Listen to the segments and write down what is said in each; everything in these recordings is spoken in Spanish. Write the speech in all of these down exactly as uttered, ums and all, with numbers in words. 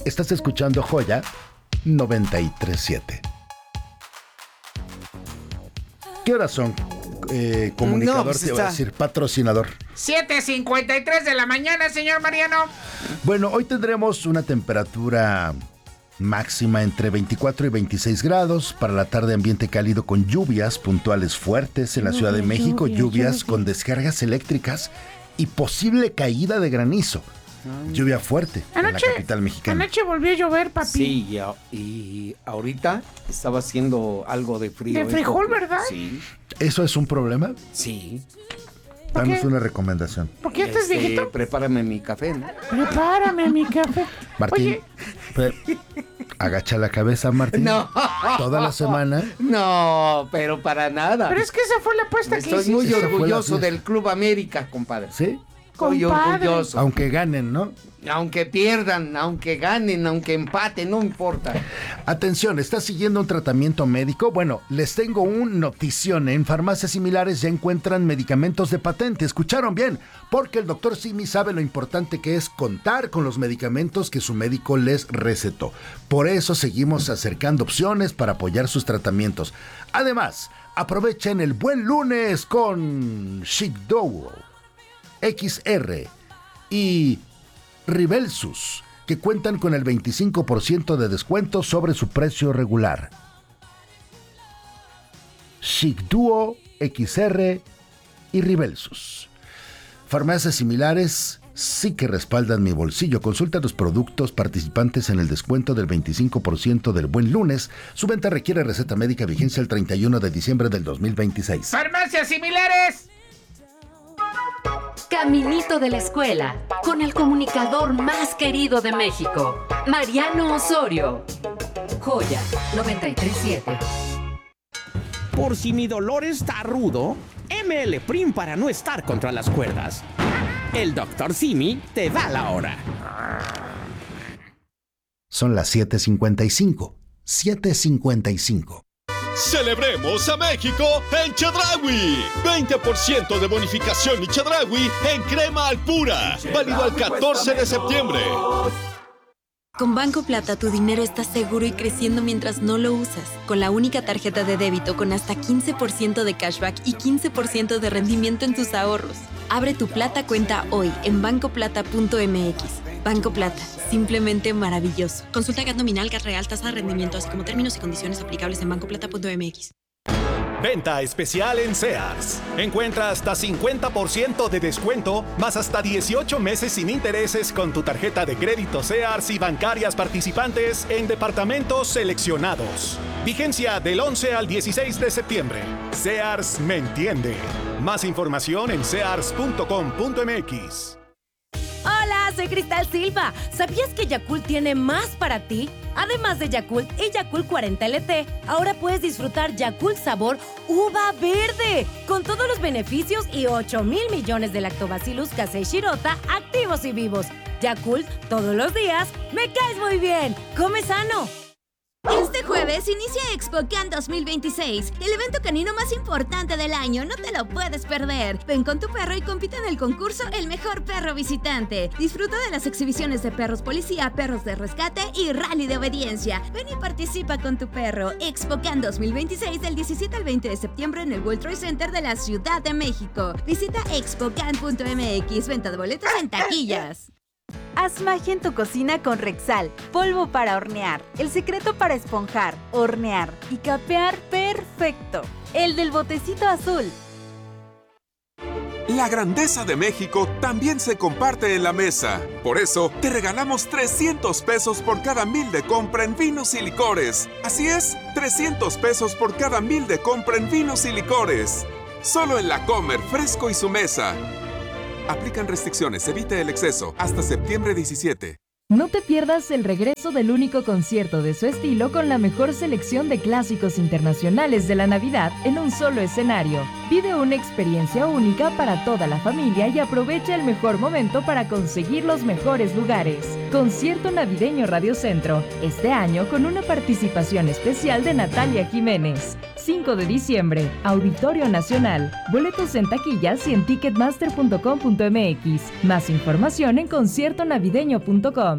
Estás escuchando Joya noventa y tres siete. ¿Qué horas son? Eh, comunicador, no, pues te está... iba a decir, patrocinador. siete cincuenta y tres de la mañana, señor Mariano. Bueno, hoy tendremos una temperatura máxima entre veinticuatro y veintiséis grados. Para la tarde, ambiente cálido con lluvias puntuales fuertes en la Ciudad de México, lluvia, lluvias lluvia. con descargas eléctricas y posible caída de granizo. Lluvia fuerte Anoche, en la capital mexicana. Anoche volvió a llover, papi. Sí, y, a- y ahorita estaba haciendo algo de frío. De esto frijol, que- ¿verdad? Sí, ¿Eso es un problema? sí. Danos qué? una recomendación. ¿Por qué estás Este, viejito? Prepárame mi café, ¿no? Prepárame mi café. Martín, Oye, pe- agacha la cabeza, Martín. No. Toda la semana. No, pero para nada. pero es que esa fue la apuesta que Estoy hiciste. muy Esa fue la orgulloso fiesta. del Club América, compadre. ¿Sí? Estoy Compadre. orgulloso. Aunque ganen, ¿no? Aunque pierdan, aunque ganen, aunque empaten, no importa. Atención, ¿estás siguiendo un tratamiento médico? Bueno, les tengo un notición. En farmacias similares ya encuentran medicamentos de patente. ¿Escucharon bien? Porque el doctor Simi sabe lo importante que es contar con los medicamentos que su médico les recetó. Por eso seguimos acercando opciones para apoyar sus tratamientos. Además, aprovechen el buen lunes con Shigdowo, X R y Ribelsus, que cuentan con el veinticinco por ciento de descuento sobre su precio regular. Shigduo, X R y Ribelsus. Farmacias similares sí que respaldan mi bolsillo. Consulta los productos participantes en el descuento del veinticinco por ciento del buen lunes. Su venta requiere receta médica, vigencia el treinta y uno de diciembre del dos mil veintiséis. Farmacias similares. Caminito de la escuela, con el comunicador más querido de México, Mariano Osorio. Joya noventa y tres siete. Por si mi dolor está rudo, M L Prim para no estar contra las cuerdas. El doctor Simi te da la hora. Son las siete cincuenta y cinco. siete cincuenta y cinco. ¡Celebremos a México en Chedraui! veinte por ciento de bonificación y Chedraui en crema al pura. Válido al catorce de septiembre. Con Banco Plata tu dinero está seguro y creciendo mientras no lo usas. Con la única tarjeta de débito con hasta quince por ciento de cashback y quince por ciento de rendimiento en tus ahorros. Abre tu Plata cuenta hoy en banco plata punto m x. Banco Plata, simplemente maravilloso. Consulta G A T nominal, G A T real, tasa de rendimiento, así como términos y condiciones aplicables en banco plata punto m x. Venta especial en Sears. Encuentra hasta cincuenta por ciento de descuento, más hasta dieciocho meses sin intereses con tu tarjeta de crédito Sears y bancarias participantes en departamentos seleccionados. Vigencia del once al dieciséis de septiembre. Sears me entiende. Más información en sears punto com punto m x. Hola, soy Cristal Silva. ¿Sabías que Yakult tiene más para ti? Además de Yakult y Yakult cuarenta L T, ahora puedes disfrutar Yakult sabor uva verde, con todos los beneficios y ocho mil millones de lactobacillus casei shirota activos y vivos. Yakult, todos los días, me caes muy bien. ¡Come sano! Este jueves inicia ExpoCan dos mil veintiséis, el evento canino más importante del año. No te lo puedes perder. Ven con tu perro y compite en el concurso El Mejor Perro Visitante. Disfruta de las exhibiciones de perros policía, perros de rescate y rally de obediencia. Ven y participa con tu perro. ExpoCan dos mil veintiséis del diecisiete al veinte de septiembre en el World Trade Center de la Ciudad de México. Visita expocan punto m x. Venta de boletos en taquillas. Haz magia en tu cocina con Rexal, polvo para hornear, el secreto para esponjar, hornear y capear perfecto, el del botecito azul. La grandeza de México también se comparte en la mesa. Por eso, te regalamos trescientos pesos por cada mil de compra en vinos y licores. Así es, trescientos pesos por cada mil de compra en vinos y licores. Solo en La Comer, Fresco y Su Mesa. Aplican restricciones, evite el exceso. Hasta septiembre diecisiete. No te pierdas el regreso del único concierto de su estilo con la mejor selección de clásicos internacionales de la Navidad en un solo escenario. Vive una experiencia única para toda la familia y aprovecha el mejor momento para conseguir los mejores lugares. Concierto Navideño Radio Centro, este año con una participación especial de Natalia Jiménez. cinco de diciembre, Auditorio Nacional. Boletos en taquillas y en ticketmaster punto com punto m x. Más información en concierto navideño punto com.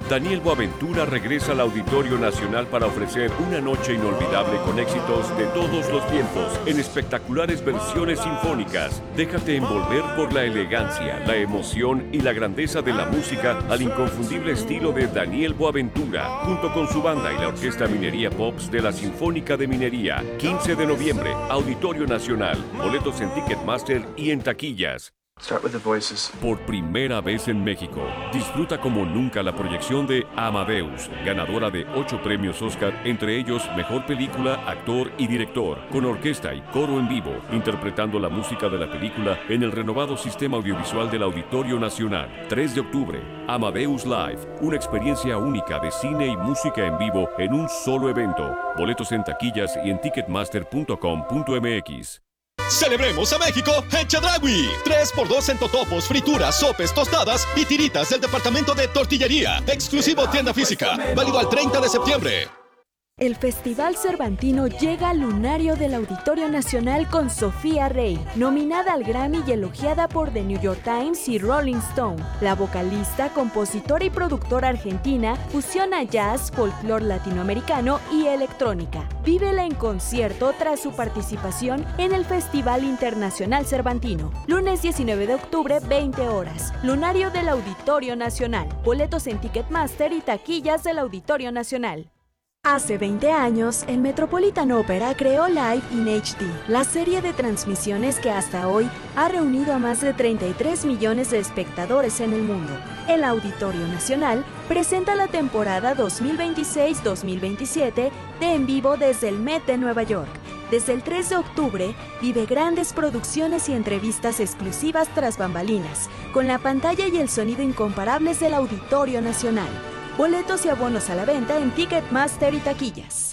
Daniel Boaventura regresa al Auditorio Nacional para ofrecer una noche inolvidable con éxitos de todos los tiempos en espectaculares versiones sinfónicas. Déjate envolver por la elegancia, la emoción y la grandeza de la música al inconfundible estilo de Daniel Boaventura, junto con su banda y la Orquesta Minería Pops de la Sinfónica de Minería. quince de noviembre, Auditorio Nacional. Boletos en Ticketmaster y en taquillas. Start with the voices. Por primera vez en México, disfruta como nunca la proyección de Amadeus, ganadora de ocho premios Oscar, entre ellos Mejor Película, Actor y Director, con orquesta y coro en vivo, interpretando la música de la película en el renovado sistema audiovisual del Auditorio Nacional. tres de octubre, Amadeus Live, una experiencia única de cine y música en vivo en un solo evento. Boletos en taquillas y en ticketmaster punto com punto m x. ¡Celebremos a México en Chedraui! tres por dos en totopos, frituras, sopes, tostadas y tiritas del departamento de tortillería. Exclusivo tienda física. Válido al treinta de septiembre. El Festival Cervantino llega al lunario del Auditorio Nacional con Sofía Rey, nominada al Grammy y elogiada por The New York Times y Rolling Stone. La vocalista, compositora y productora argentina fusiona jazz, folclore latinoamericano y electrónica. Vívela en concierto tras su participación en el Festival Internacional Cervantino. Lunes diecinueve de octubre, veinte horas. Lunario del Auditorio Nacional. Boletos en Ticketmaster y taquillas del Auditorio Nacional. Hace veinte años, el Metropolitan Opera creó Live in H D, la serie de transmisiones que hasta hoy ha reunido a más de treinta y tres millones de espectadores en el mundo. El Auditorio Nacional presenta la temporada dos mil veintiséis dos mil veintisiete de En Vivo desde el Met de Nueva York. Desde el tres de octubre, vive grandes producciones y entrevistas exclusivas tras bambalinas, con la pantalla y el sonido incomparables del Auditorio Nacional. Boletos y abonos a la venta en Ticketmaster y taquillas.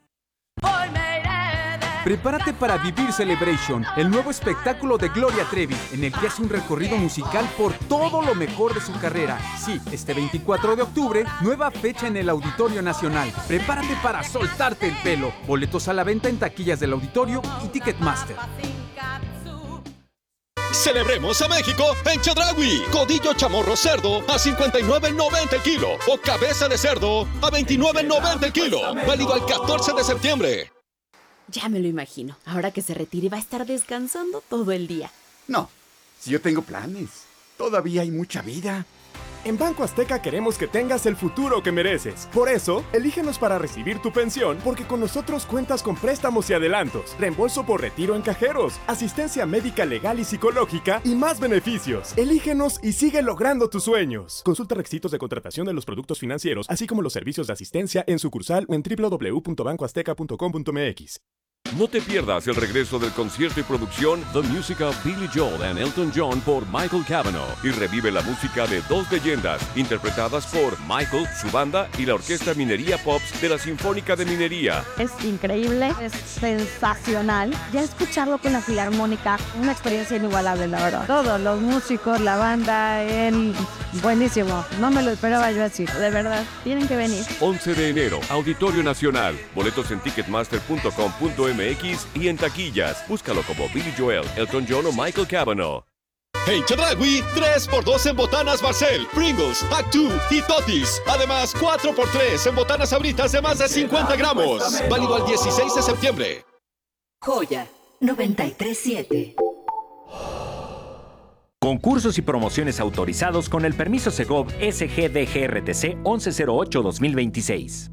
Prepárate para vivir Celebration, el nuevo espectáculo de Gloria Trevi, en el que hace un recorrido musical por todo lo mejor de su carrera. Sí, este veinticuatro de octubre, nueva fecha en el Auditorio Nacional. Prepárate para soltarte el pelo. Boletos a la venta en taquillas del Auditorio y Ticketmaster. Celebremos a México en Chedraui. Codillo chamorro cerdo a cincuenta y nueve noventa el kilo o cabeza de cerdo a veintinueve noventa el kilo. Válido al catorce de septiembre. Ya me lo imagino. Ahora que se retire va a estar descansando todo el día. No, si yo tengo planes. Todavía hay mucha vida. En Banco Azteca queremos que tengas el futuro que mereces. Por eso, elígenos para recibir tu pensión, porque con nosotros cuentas con préstamos y adelantos, reembolso por retiro en cajeros, asistencia médica legal y psicológica y más beneficios. Elígenos y sigue logrando tus sueños. Consulta requisitos de contratación de los productos financieros, así como los servicios de asistencia en sucursal o en doble u doble u doble u punto banco azteca punto com punto m x. No te pierdas el regreso del concierto y producción The Music of Billy Joel and Elton John por Michael Cavanaugh y revive la música de dos leyendas interpretadas por Michael, su banda y la Orquesta Minería Pops de la Sinfónica de Minería. Es increíble, es sensacional. Ya escucharlo con la Filarmónica, una experiencia inigualable, la verdad. Todos los músicos, la banda, él, buenísimo. No me lo esperaba yo así, de verdad. Tienen que venir. once de enero, Auditorio Nacional. Boletos en ticketmaster punto com punto m x y en taquillas. Búscalo como Billy Joel, Elton John o Michael Cavanaugh. En Chedraui, tres por dos en botanas Barcel, Pringles, Actu y Totis. Además, cuatro por tres en botanas Sabritas de más de cincuenta gramos. Válido al dieciséis de septiembre. Joya noventa y tres siete. Concursos y promociones autorizados con el permiso Segov S G D G R T C once cero ocho dos mil veintiséis.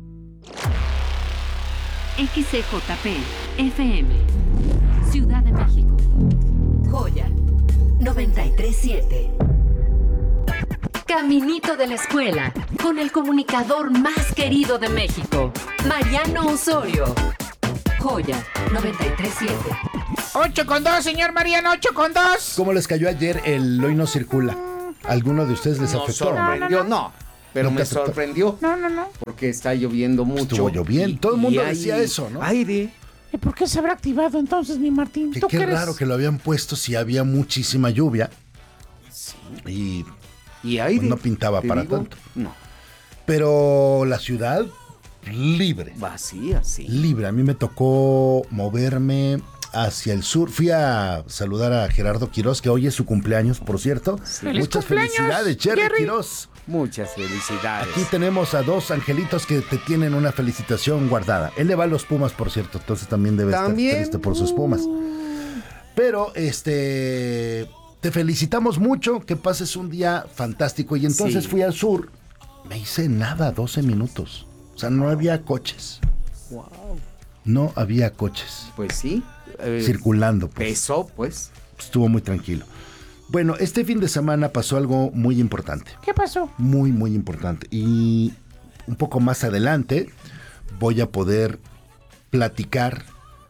X C J P F M Ciudad de México. Joya noventa y tres siete. Caminito de la escuela con el comunicador más querido de México, Mariano Osorio. Joya noventa y tres siete. ocho con dos, señor Mariano, ocho con dos. ¿Cómo les cayó ayer el Hoy No Circula? ¿Alguno de ustedes les Nos afectó? sorprendió, no. no. Pero me sorprendió. No, no, no. Porque está lloviendo mucho. Estuvo lloviendo. Y, Todo el mundo hay decía eso, ¿no? Aire. ¿Y por qué se habrá activado entonces, mi Martín? Que ¿Tú qué crees? raro que lo habían puesto si había muchísima lluvia. Sí. Y, y aire. Pues no pintaba para digo? tanto. No. Pero la ciudad libre. Vacía, sí. Libre. A mí me tocó moverme hacia el sur. Fui a saludar a Gerardo Quirós, que hoy es su cumpleaños, por cierto. Sí. Muchas felicidades, Jerry, Jerry Quirós. Muchas felicidades. Aquí tenemos a dos angelitos que te tienen una felicitación guardada. Él le va a los Pumas, por cierto, entonces también debe ¿También? estar triste por sus Pumas. Pero, este, te felicitamos mucho, que pases un día fantástico. Y entonces sí. fui al sur, me hice nada, doce minutos. O sea, no había coches. Wow. No había coches. Pues sí. Eh, circulando. Pues. Pesó, pues. Estuvo muy tranquilo. Bueno, este fin de semana pasó algo muy importante. ¿Qué pasó? Muy, muy importante. Y un poco más adelante voy a poder platicar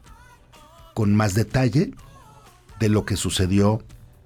con más detalle de lo que sucedió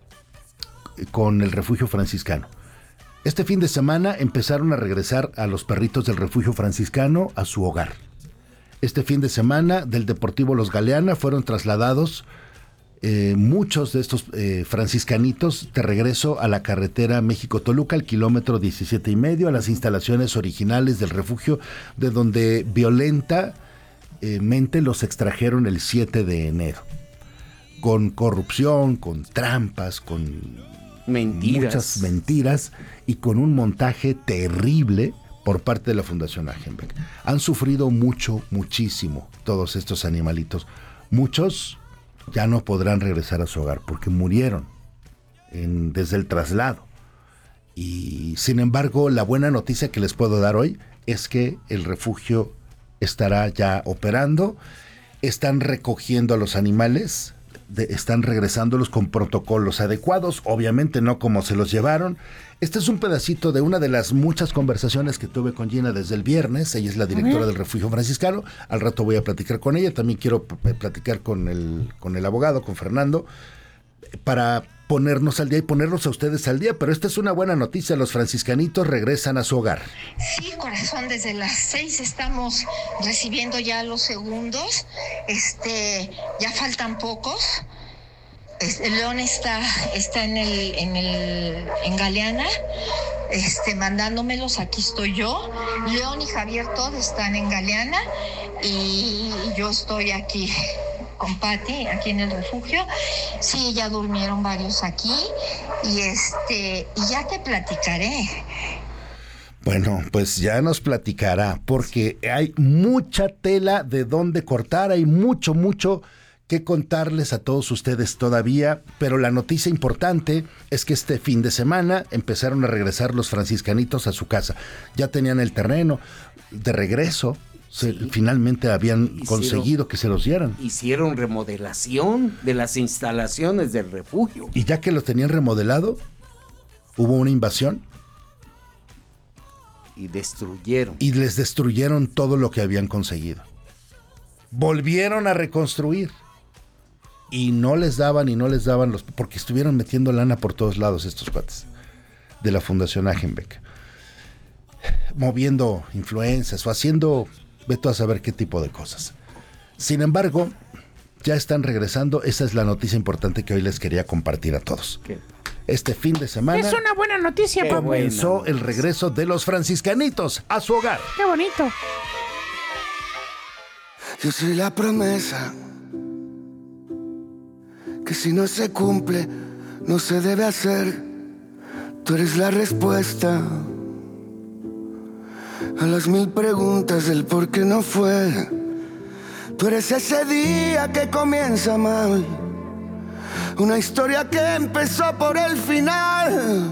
con el refugio franciscano. Este fin de semana empezaron a regresar a los perritos del refugio franciscano a su hogar. Este fin de semana del Deportivo Los Galeana fueron trasladados Eh, muchos de estos eh, franciscanitos de regreso a la carretera México-Toluca, al kilómetro diecisiete y medio, a las instalaciones originales del refugio, de donde violentamente los extrajeron el siete de enero. Con corrupción, con trampas, con mentiras. muchas mentiras y con un montaje terrible por parte de la Fundación Agenbeck. Han sufrido mucho, muchísimo todos estos animalitos. Muchos ya no podrán regresar a su hogar porque murieron en, desde el traslado. Y sin embargo, la buena noticia que les puedo dar hoy es que el refugio estará ya operando, están recogiendo a los animales, de, están regresándolos con protocolos adecuados, obviamente no como se los llevaron. Este es un pedacito de una de las muchas conversaciones que tuve con Gina desde el viernes. Ella es la directora del refugio franciscano. Al rato voy a platicar con ella. También quiero p- platicar con el, con el abogado, con Fernando, para ponernos al día y ponerlos a ustedes al día. Pero esta es una buena noticia. Los franciscanitos regresan a su hogar. Sí, corazón, desde las seis estamos recibiendo ya los segundos. Este, ya faltan pocos. El León está, está en el, en el, en Galeana, este, mandándomelos. Aquí estoy yo. León y Javier todos están en Galeana y yo estoy aquí con Pati, aquí en el refugio. Sí, ya durmieron varios aquí y este, y ya te platicaré. Bueno, pues ya nos platicará, porque hay mucha tela de dónde cortar, hay mucho, mucho que contarles a todos ustedes todavía, pero la noticia importante es que este fin de semana empezaron a regresar los franciscanitos a su casa. Ya tenían el terreno de regreso, se, sí. finalmente habían hicieron, conseguido que se los dieran. Hicieron remodelación de las instalaciones del refugio. Y ya que los tenían remodelado, hubo una invasión. Y destruyeron. Y les destruyeron todo lo que habían conseguido. Volvieron a reconstruir. Y no les daban y no les daban los... Porque estuvieron metiendo lana por todos lados estos cuates de la Fundación Agenbeck. Moviendo influencias o haciendo... Ve tú a saber qué tipo de cosas. Sin embargo, ya están regresando. Esa es la noticia importante que hoy les quería compartir a todos. ¿Qué? Este fin de semana... Es una buena noticia, papá. Comenzó el regreso de los franciscanitos a su hogar. ¡Qué bonito! Yo soy la promesa que si no se cumple, no se debe hacer. Tú eres la respuesta a las mil preguntas del por qué no fue. Tú eres ese día que comienza mal, una historia que empezó por el final.